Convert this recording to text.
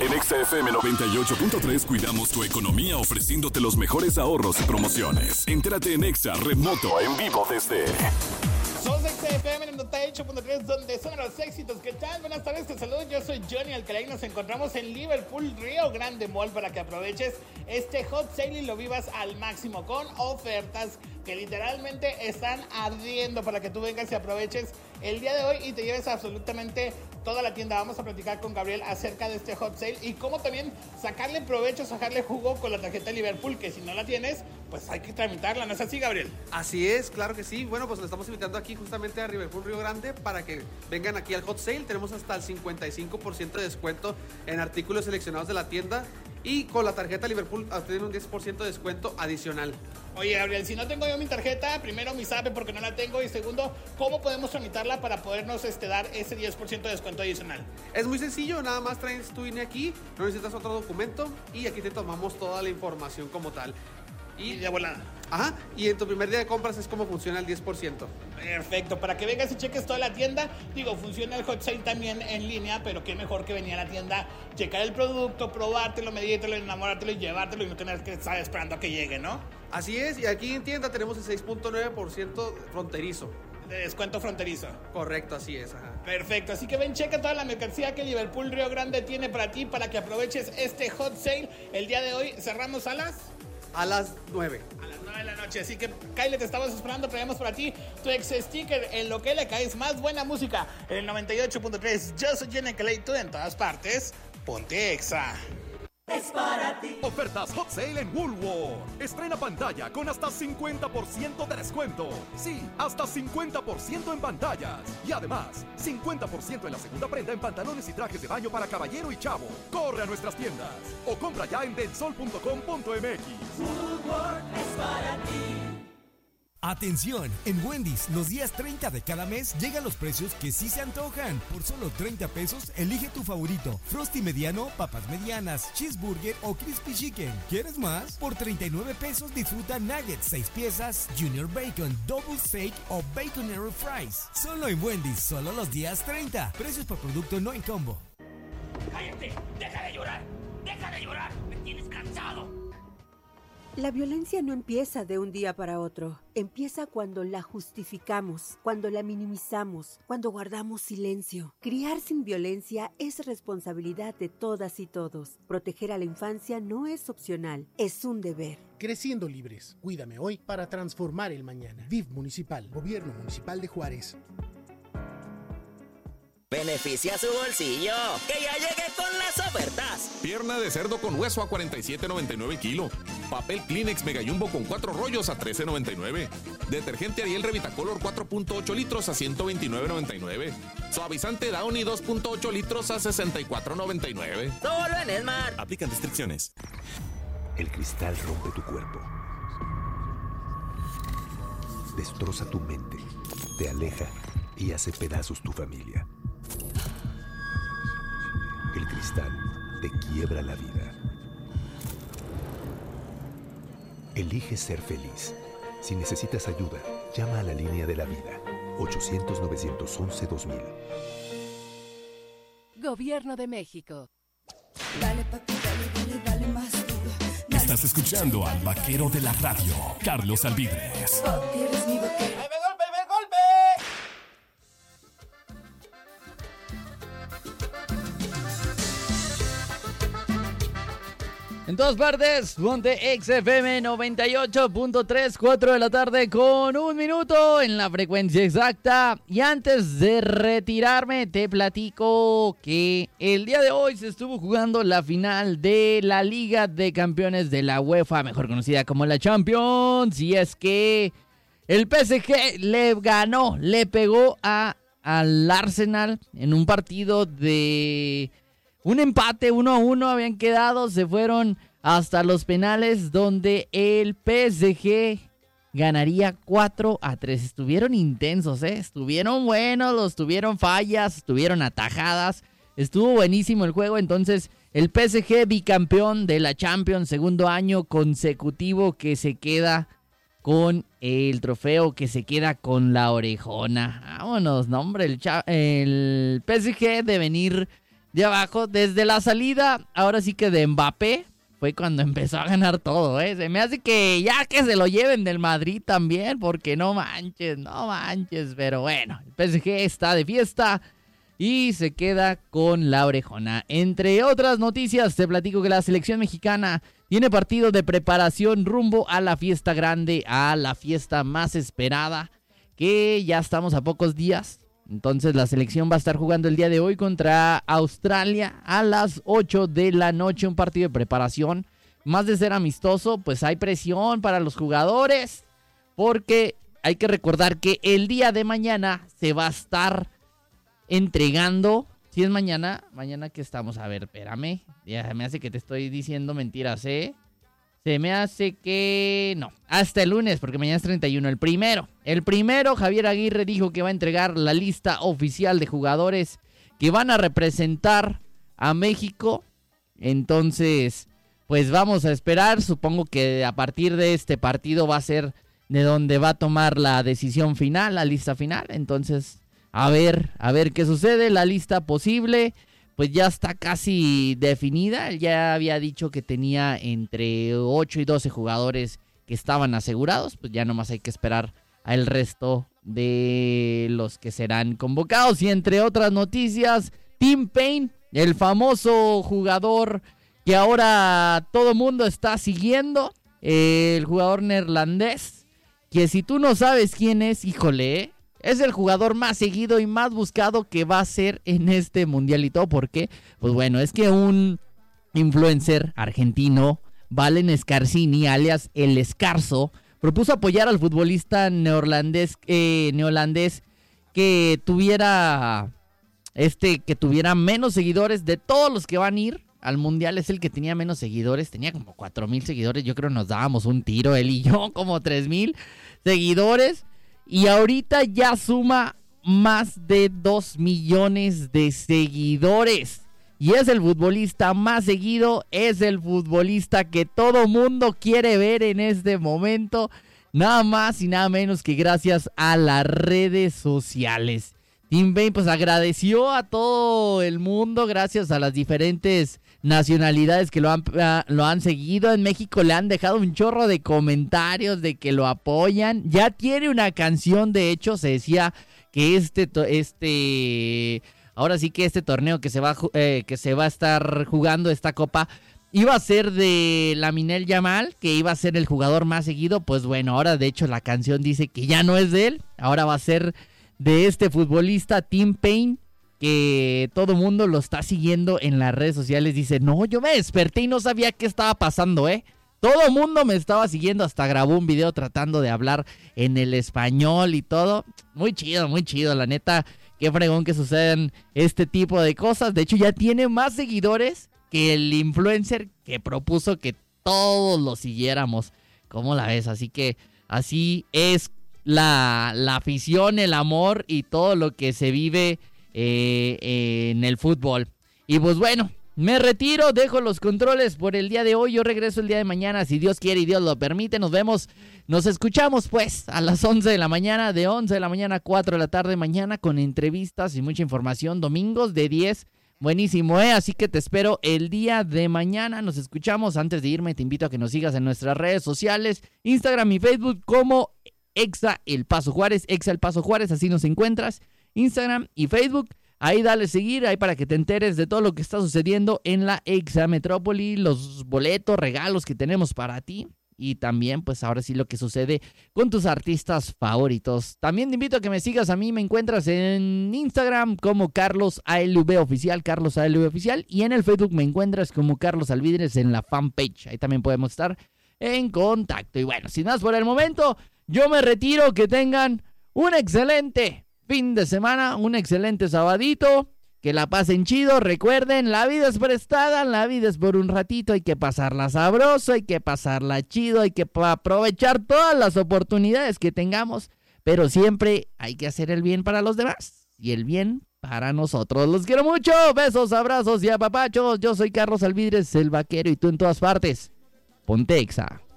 En Exa FM 98.3 cuidamos tu economía ofreciéndote los mejores ahorros y promociones. Entérate en Exa Remoto en vivo desde... Somos XFM en el 98.3, donde son los éxitos. ¿Qué tal? Buenas tardes, te saludo. Yo soy Johnny Alcalá y nos encontramos en Liverpool Río Grande Mall para que aproveches este hot sale y lo vivas al máximo con ofertas que literalmente están ardiendo para que tú vengas y aproveches el día de hoy y te lleves absolutamente toda la tienda. Vamos a platicar con Gabriel acerca de este hot sale y cómo también sacarle provecho, sacarle jugo con la tarjeta Liverpool, que si no la tienes, pues hay que tramitarla. ¿No es así, Gabriel? Así es, claro que sí. Bueno, pues lo estamos invitando aquí justamente a Liverpool Río Grande para que vengan aquí al hot sale. Tenemos hasta el 55% de descuento en artículos seleccionados de la tienda y con la tarjeta Liverpool obtienen un 10% de descuento adicional. Oye, Gabriel, si no tengo yo mi tarjeta, primero mi SAPE porque no la tengo y segundo, ¿cómo podemos tramitarla para podernos dar ese 10% de descuento adicional? Es muy sencillo, nada más traes tu INE aquí, no necesitas otro documento y aquí te tomamos toda la información como tal. Y de volada. Ajá, y en tu primer día de compras es como funciona el 10%. Perfecto, para que vengas y cheques toda la tienda. Digo, funciona el hot sale también en línea, pero qué mejor que venir a la tienda, checar el producto, probártelo, medírtelo, enamorártelo y llevártelo y no tener que estar esperando a que llegue, ¿no? Así es, y aquí en tienda tenemos el 6.9% fronterizo. De descuento fronterizo. Correcto, así es, ajá. Perfecto, así que ven, checa toda la mercancía que Liverpool Río Grande tiene para ti, para que aproveches este hot sale. El día de hoy cerramos a las 9. A las 9 de la noche, así que Kyle, te estamos esperando, traemos para ti tu ex sticker en lo que le caes más buena música, en el 98.3. Yo soy Jenny Clay, tú en todas partes, ponte Exa. Es para ti. Ofertas Hot Sale en Woolworth. Estrena pantalla con hasta 50% de descuento. Sí, hasta 50% en pantallas. Y además, 50% en la segunda prenda en pantalones y trajes de baño para caballero y chavo. Corre a nuestras tiendas o compra ya en delsol.com.mx. Woolworth es para ti. Atención, en Wendy's, los días 30 de cada mes llegan los precios que sí se antojan. Por solo 30 pesos, elige tu favorito. Frosty mediano, papas medianas, cheeseburger o crispy chicken. ¿Quieres más? Por 39 pesos disfruta nuggets 6 piezas, junior bacon, double steak o baconero fries. Solo en Wendy's, solo los días 30. Precios por producto no en combo. ¡Cállate! ¡Deja de llorar! ¡Deja de llorar! ¡Me tienes cansado! La violencia no empieza de un día para otro. Empieza cuando la justificamos, cuando la minimizamos, cuando guardamos silencio. Criar sin violencia es responsabilidad de todas y todos. Proteger a la infancia no es opcional, es un deber. Creciendo libres. Cuídame hoy para transformar el mañana. DIF Municipal, Gobierno Municipal de Juárez. Beneficia su bolsillo, que ya llegué con las ofertas. Pierna de cerdo con hueso a $47.99 el kilo. Papel Kleenex Mega Jumbo con 4 rollos a $13.99. Detergente Ariel Revitacolor 4.8 litros a $129.99. Suavizante Downy 2.8 litros a $64.99. Solo en Smart. Aplican restricciones. El cristal rompe tu cuerpo. Destroza tu mente. Te aleja y hace pedazos tu familia. El cristal te quiebra la vida. Elige ser feliz. Si necesitas ayuda, llama a la línea de la vida. 800-911-2000. Gobierno de México. Dale, papi, dale, dale más duro. Dale. Estás escuchando al vaquero de la radio, Carlos Alvidres. Papi, eres mi vaquero. En todas partes, ponte XFM 98.3, 4 de la tarde con 1 minuto en la frecuencia exacta. Y antes de retirarme, te platico que el día de hoy se estuvo jugando la final de la Liga de Campeones de la UEFA, mejor conocida como la Champions. Y es que el PSG le pegó al Arsenal en un partido de... un empate 1-1 habían quedado, se fueron hasta los penales donde el PSG ganaría 4-3. Estuvieron intensos, estuvieron buenos, tuvieron fallas, tuvieron atajadas, estuvo buenísimo el juego. Entonces el PSG bicampeón de la Champions, segundo año consecutivo que se queda con el trofeo, que se queda con la orejona. Vámonos, no hombre, el PSG de venir de abajo. Desde la salida, ahora sí que de Mbappé, fue cuando empezó a ganar todo, ¿eh? Se me hace que ya que se lo lleven del Madrid también, porque no manches. Pero bueno, el PSG está de fiesta y se queda con la orejona. Entre otras noticias, te platico que la selección mexicana tiene partido de preparación rumbo a la fiesta grande, a la fiesta más esperada, que ya estamos a pocos días. Entonces la selección va a estar jugando el día de hoy contra Australia a las 8 de la noche, un partido de preparación. Más de ser amistoso, pues hay presión para los jugadores, porque hay que recordar que el día de mañana se va a estar entregando. Si es mañana que estamos, a ver, espérame, ya me hace que te estoy diciendo mentiras, ¿eh? Se me hace que no, hasta el lunes, porque mañana es 31. El primero, Javier Aguirre dijo que va a entregar la lista oficial de jugadores que van a representar a México. Entonces, pues vamos a esperar. Supongo que a partir de este partido va a ser de donde va a tomar la decisión final, la lista final. Entonces, a ver qué sucede. La lista posible pues ya está casi definida. Él ya había dicho que tenía entre 8 y 12 jugadores que estaban asegurados. Pues ya nomás hay que esperar al resto de los que serán convocados. Y entre otras noticias, Tim Payne, el famoso jugador que ahora todo mundo está siguiendo, el jugador neerlandés, que si tú no sabes quién es, híjole, es el jugador más seguido y más buscado que va a ser en este mundial. ¿Y todo por qué? Pues bueno, es que un influencer argentino, Valen Scarsini, alias El Escarzo, propuso apoyar al futbolista neerlandés que tuviera menos seguidores de todos los que van a ir al mundial. Es el que tenía menos seguidores, tenía como 4,000 seguidores. Yo creo que nos dábamos un tiro, él y yo, como 3,000 seguidores. Y ahorita ya suma más de 2 millones de seguidores. Y es el futbolista más seguido, es el futbolista que todo mundo quiere ver en este momento. Nada más y nada menos que gracias a las redes sociales. Tim Payne pues agradeció a todo el mundo, gracias a las diferentes nacionalidades que lo han seguido. En México le han dejado un chorro de comentarios de que lo apoyan. Ya tiene una canción, de hecho, se decía que ahora sí que este torneo que se va a estar jugando, esta copa, iba a ser de Lamine Yamal, que iba a ser el jugador más seguido. Pues bueno, ahora de hecho la canción dice que ya no es de él, ahora va a ser de este futbolista Tim Payne, que todo mundo lo está siguiendo en las redes sociales. Dice, no, yo me desperté y no sabía qué estaba pasando, todo mundo me estaba siguiendo, hasta grabó un video tratando de hablar en el español y todo. Muy chido, la neta, qué fregón que sucedan este tipo de cosas. De hecho ya tiene más seguidores que el influencer que propuso que todos lo siguiéramos. ¿Cómo la ves? Así que así es la afición, el amor y todo lo que se vive en el fútbol. Y pues bueno, me retiro, dejo los controles por el día de hoy. Yo regreso el día de mañana, si Dios quiere y Dios lo permite. Nos escuchamos pues a las 11 de la mañana, de 11 de la mañana a 4 de la tarde mañana, con entrevistas y mucha información. Domingos de 10, buenísimo, así que te espero el día de mañana. Nos escuchamos. Antes de irme, te invito a que nos sigas en nuestras redes sociales, Instagram y Facebook como Exa El Paso Juárez, Exa El Paso Juárez, así nos encuentras, Instagram y Facebook. Ahí dale seguir, ahí para que te enteres de todo lo que está sucediendo en la Exa Metrópoli, los boletos, regalos que tenemos para ti. Y también, pues ahora sí, lo que sucede con tus artistas favoritos. También te invito a que me sigas. A mí me encuentras en Instagram como Carlos ALV Oficial, Carlos ALV Oficial. Y en el Facebook me encuentras como Carlos Alvidres en la fanpage. Ahí también podemos estar en contacto. Y bueno, sin más por el momento, yo me retiro. Que tengan un excelente fin de semana, un excelente sabadito, que la pasen chido. Recuerden, la vida es prestada, la vida es por un ratito, hay que pasarla sabroso, hay que pasarla chido, hay que aprovechar todas las oportunidades que tengamos, pero siempre hay que hacer el bien para los demás y el bien para nosotros. Los quiero mucho, besos, abrazos y apapachos. Yo soy Carlos Alvidres, el vaquero, y tú en todas partes, ponte Exa.